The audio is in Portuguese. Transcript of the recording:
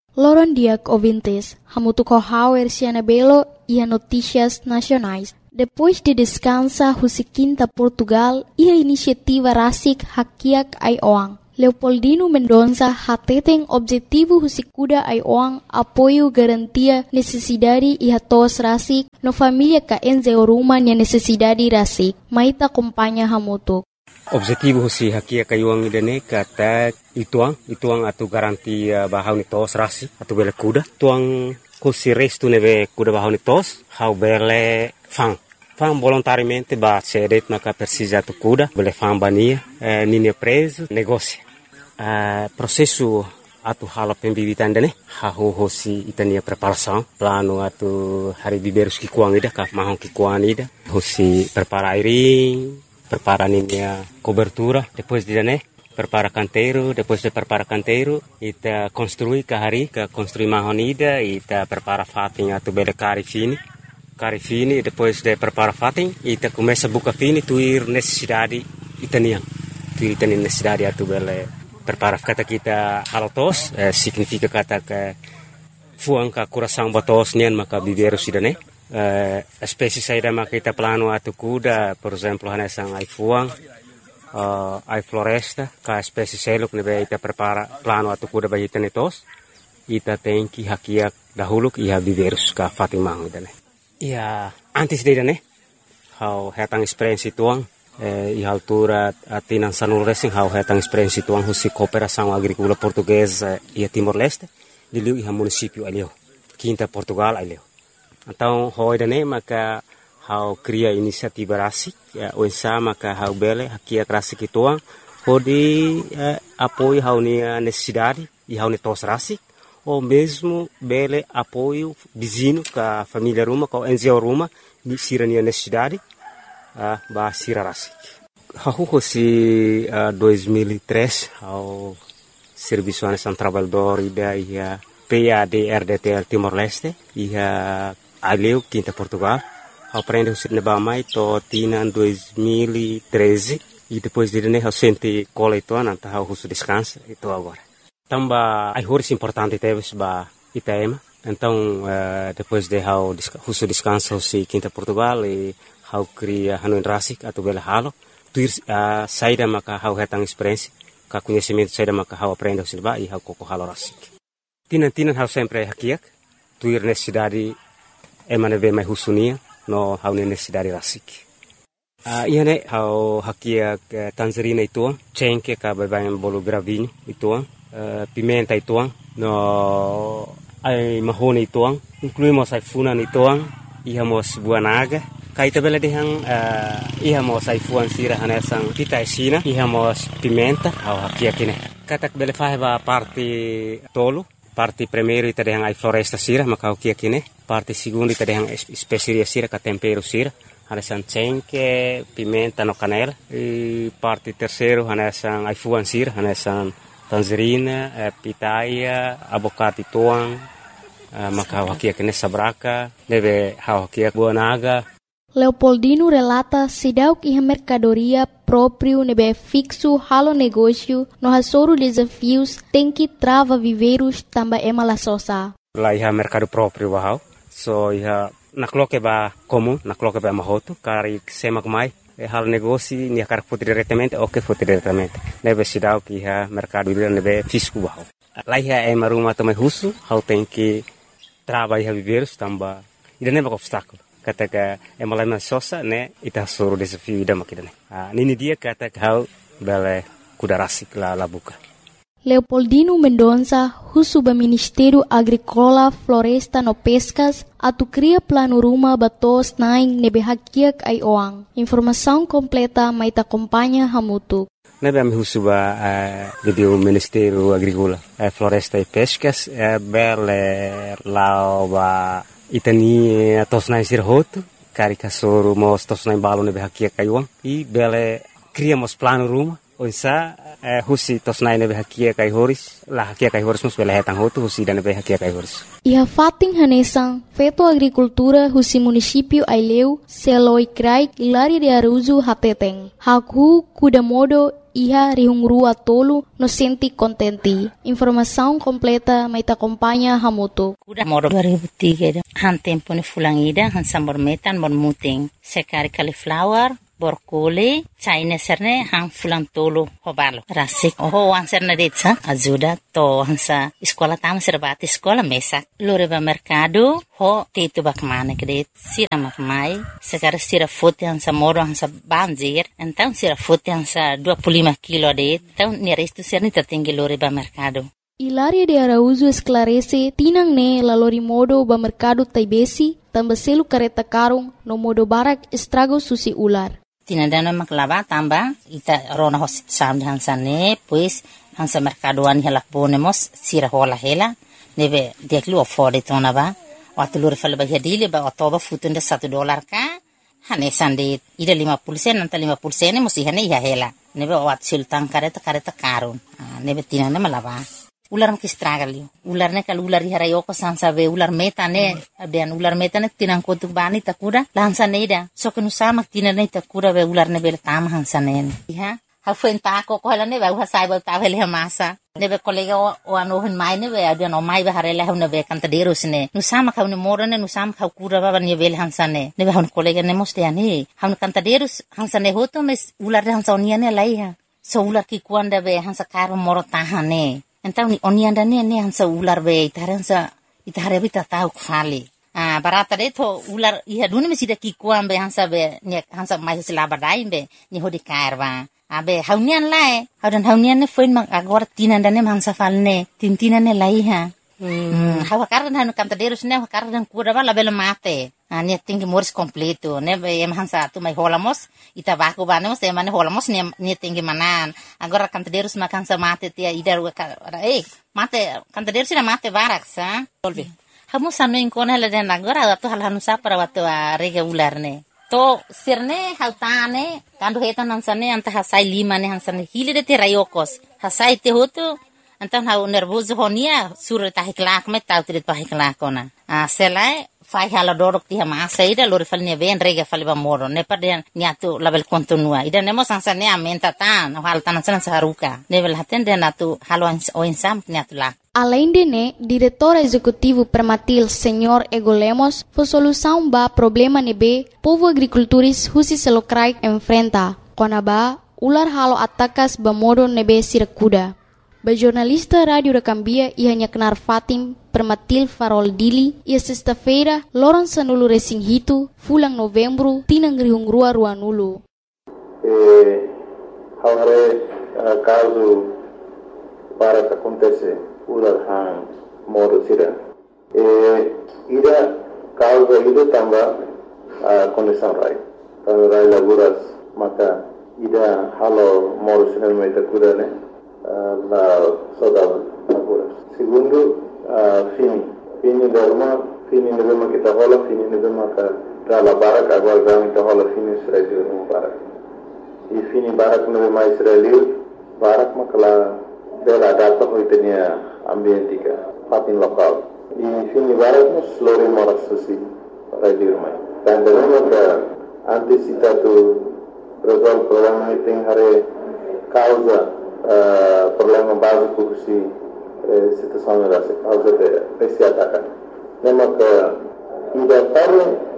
Loron diak ouvintes, hamutu kohauer Cianabelo e a notícias nacionais. Depois de descansa Husiquinta Portugal e a iniciativa Rasik Hakiak Aioang. Leopoldino Mendonça hateten objetivo Husikuda Aioang apoio garantia necessidade e hatos Rasik no família ka enze oruma nia necessidade Rasik. Maita acompanha hamutu. Objetivo si hakia kayuang idane kata ituang atu garantia bahau ni tos Rasik atu bele kuda. Tuang kusi restu nebe kuda bahau ni tos hau bele fang volontariamente ba cedet maka precisa tu kuda bele fang bania nini preso negócio processo atu hala pembibitan dane hahu hosi itania preparação plano atu hari biberus kikuang ida ka mahong kikuan ida hosi prepara airing prepara ninia cobertura depois de dane prepara canteiro depois de prepara canteiro ita construi construi mahon ida ita prepara fating atu bele cari fini depois de prepara fating ita começa buka fini tuir necessidade itaniang tuir itaniang necessidade atu bele prepara kata kita halotos significa kata ke fuang ka coração batos nian maka biberu sidane espécie saída maka kita plano atu kuda por exemplo hanesang ai fuang ai floresta ka espécie seluk nebe ita prepara plano atu kuda bagi tenetos ita tenki hakiak dahuluk iha biberus ka fatimang idane ia antes de dane how hetang experience tuang e altura atinan sanul racing how hetang experience tuang husi cooperação agrícola portuguesa e Timor-Leste de liu iha município alio Quinta Portugal alio então hoidane maka how cria inisiativa Rasik o ensa maka how bele hakia Rasik tuang hodi apoio how ni necessidade e how ni tos Rasik ou mesmo bele apoio vizinho ka família Ruma ka enzeo Ruma ni sirania necessidade ba sira Rasik. Hahu si 2003 ao Serviço Nacional Trabalhador ida ia PAD-RDTL Timor-Leste ia aleu Quinta Portugal ao prende o sirneba mai to tinan 2013 e depois de né ao sente coleituan anta ao russo descansa e to agora. Tamba ai horas importante teve ba Itaema. Então depois de ao russo descansa o si Quinta Portugal e how cria hanuin Rasik atau bela halo tuir saída maka how hetang experiência ka conhecimento saída maka how aprende silba e how koko halo Rasik tinan how sempre hakiak tuir necessidade emane ve mai husunia no how necessidade Rasik iane how hakiak tangerina itu cengke ka babayan bolu gravinho itu pimenta itu no ai mahone itu incluímos ai funan itu ihamos buah naga kaita bela dehang ihamos saifuan sira hanesang pita esina ihamos pimenta au hakia kine katak bela faheba parte tolo parte primeiro ita dehang ai floresta sira maka hakia kine parte segundo ita dehang especiaria sira ka tempero sira hanesang cengke pimenta no canela e parte terceiro hanesang ai fuan sira hanesang tangerina pitaya abocado tuang maka hakia kine sabraka deve hakia buah naga. Leopoldino relata sidauk iha mercadoria próprio nebe fixo halo negócio no hasoro desafios tem que trava viveiros tamba ema sosa. Lá iha mercado próprio bahau so iha nakloke ba comum nakloke ba mahoto kari semak mai halo negócio ni akar foto diretamente nebe sidauk iha mercado nebe fisco bahau. Lá iha ema rumah tomai husu hau tem que trava iha viveiros tamba ida neba obstáculo kata emalama sosa ne ita suru desafio ida makidane nini dia kata hau bele kuda Rasik la buka. Leopoldino Mendonça husuba Ministério Agrícola Floresta no Pescas atu cria plano ruma batos naing nebe hakiak ai oang. Informação completa mai ta acompanha hamutu. Nebe am husuba o Ministério Agrícola Floresta e Pescas bele lauba itani tosnai sirhoto karika soro mos tosnai balo nebe hakia kaiwang i bele criamos plano ruma onsa husi tosnai nebe hakia kai horis la hakia kai horis mus bele hetang hoto husi dan nebe hakia kai horis iha fating hanesang feto agricultura husi município Aileu seloi krai ilari de Aruzu hateteng haku kuda modo iha rihungrua tolu no senti kontenti. Informação completa may acompanha hamutu. Kuda moro 2003 han tempo ni fulangida han sambor metan bor muting sekari cauliflower borkoli China serne han fulang tolu hobalo rasik ho wan serne detsa ajuda to hansa sekolah tam serbati sekolah mesak loreba mercado ho tetu bakmane kede sira makmai sekar sira fote hansa moro hansa banjir então sira fote hansa 25 kilo de então ni resto serne tatinggi loreba mercado. Hilaria de Araújo esclarece tinang ne lalori modo ba mercado taibesi tambaselu kareta karung no modo barak estrago susi ular. Tinadana maklaba tamba ita rona hospital hansa ne pues hansa mercadoan hela ponemos sira hola hela nebe deklu afford tona ba watulur falba hadile ba otoba futunda $1 ka hane sande ida 50% nanta 50% musi hane ya hela nebe wat sultan kareta karun nebe tinana malaba ular makistragali ular ne kal ular harayoko sansa be ular metane abian ular metane tinang kotuk bani takuda lansa neida so kenu sama tinane takuda be ular ne be tam hansa nen ha ha fenta ko hala ne ba sai ba ta hele masa ne be kolega o ano hen mai ne be abian o mai be harela ne be kanta derus ne nu sama kau ne morane nu sama kau kura ba ne be hansa ne be han kolega ne moste ani han kanta derus hansa ne hoto mes ular hansa oniane laiha so ular ki kuanda be hansa karo moro tahane. Então oni anda ne hansa ular be itaransa itare bita tau kfali barata de to ular iha duni mesida ki kuambe hansa be ne hansa mai sila badai be ni hodi karwa abe haunian lae haunian ne foin mang agora tinanda ne hansa falne tintina ne laiha hawa karan hanu kanta derus ne karan kuda bala bela mate ne tinggi moris completo ne be em hansa tu mai holamos ita baku banemos e mane holamos ne tinggi manan agora kanta derus makan sa mate tia idar mate kanta derus na mate barak sa solve hamu sanu inkona la den agora tu hal hanu sa para watu rega ular ne to sirne hautane kandu hetan hansane anta hasai lima ne hansane hile de terayokos hasai te hotu antan hau nervoso honia sur tahiklak me tau trit pahiklak kona selai fai hala dorok ti masa ida lori falnya ben rega faliba moro ne paden nyatu label kontinua ida nemo sansane amenta tan hal tanan san saruka level haten den atu halwan o insam nyatu la. Além de ne, diretor executivo Permatil Senhor Ego Lemos, foi solução ba problema nebe povo agricultores husi selokrai enfrenta. Konaba ular halo atakas ba modo nebe sirakuda. Ba jornalista Rádio da Cambia ia nyaknar Fatim Permatil Farol Dili ia sexta-feira loron sanulu resing hitu fulang novembro tinang rihungrua ruanulu. Agora caso para que acontece ular hang modo sira ida causa ida tamba condição rai kalau rai laguras maka ida halo modo sira meta kuda ne la saudade laguras segundo fini dorma fini nebema kita hola fini nebema ka dala barak agora gami ta hola fini Israel no barak e fini barak nebema Israel barak makala dela data hoitenia ambientika fatin lokal e fini barak no slore moras susi radio mai dan devemos que anticipa tu resolve problema tem hare causa problema básico si situação da causa de esse ataque nema que ida tarde